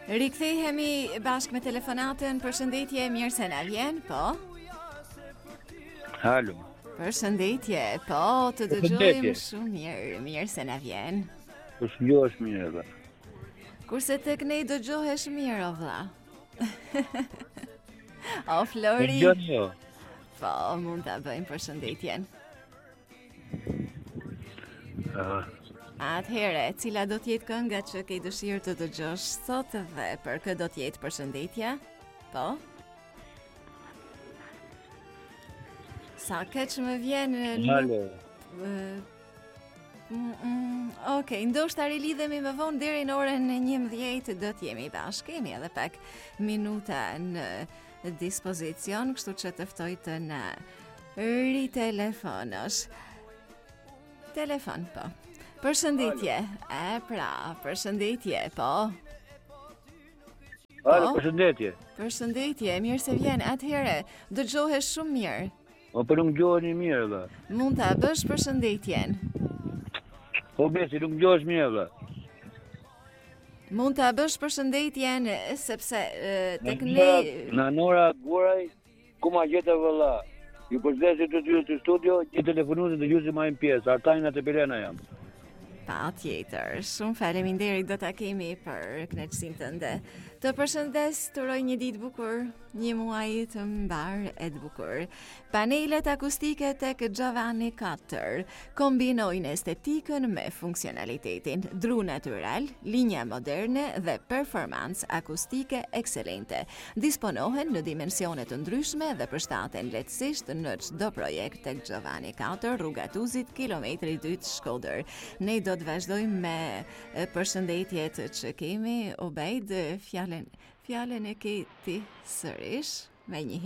Rikthehemi bashkë me telefonatën. Përshëndetje, mirë se na vjen, po. Halo. Përshëndetje, po, të dëgjojmë shumë mirë, mirë se na vjen. Po s'ngjohesh mirë edhe. Kurse tek ne dëgjohesh mirë, o vlla. O Flori. Jo. Po, mund ta bëjmë përshëndetjen. Atëhere, cila do t'jetë kënga që ke dëshirë të dëgjosh sot dhe për kë do t'jetë përshëndetja? Po? Sa keq më vjen... Halo. Okej, ndoshta rilidhemi më vonë deri në orën 11 do t'jemi bashkë. Kemi edhe pak minuta në dispozicion, kështu që të ftoj të na ritelefonosh. Telefon, po. Përshëndetje. Përshëndetje, po. Halo, përshëndetje. Përshëndetje, mirë se vjen. Atëhere, dëgjohesh shumë mirë. Po për nuk gjoheni mirë edhe. Mund ta bësh përshëndetjen. Po besi, nuk gjohesh mirë edhe. Mund ta bësh përshëndetjen sepse tek ne... Në Nora Guraj, ku ma gjete vëlla? Ju përshëndetje të ty të studio, që telefonues dhe gjysi ma im pjesë, Artajna të Pirena jam. Pa tjetër, shumë faleminderit do ta kemi për kënaqësinë tënde. Të përshëndes, të uroj një ditë bukur, një muaj të mbar e të bukur. Panelet akustike tek Giovanni 4 kombinojnë estetikën me funksionalitetin, dru natyral, linja moderne dhe performancë akustike ekselente. Disponohen në dimensione të ndryshme dhe përshtaten lehtësisht në çdo projekt tek Giovanni 4, rruga Tuzit, kilometri 2 Shkodër. Ne do të vazhdojmë me përshëndetjet që kemi. Obejd, fjalën e ke ti sërish me një